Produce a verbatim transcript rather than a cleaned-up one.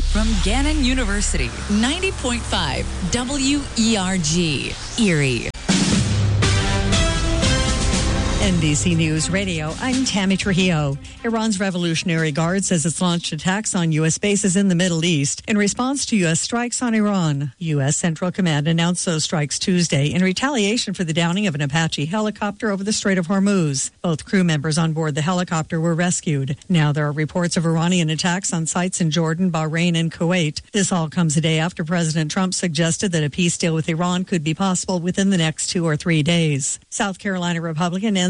from Gannon University, ninety point five W E R G, Erie. N B C News Radio, I'm Tammy Trujillo. Iran's Revolutionary Guard says it's launched attacks on U S bases in the Middle East in response to U S strikes on Iran. U S Central Command announced those strikes Tuesday in retaliation for the downing of an Apache helicopter over the Strait of Hormuz. Both crew members on board the helicopter were rescued. Now there are reports of Iranian attacks on sites in Jordan, Bahrain, and Kuwait. This all comes a day after President Trump suggested that a peace deal with Iran could be possible within the next two or three days. South Carolina Republican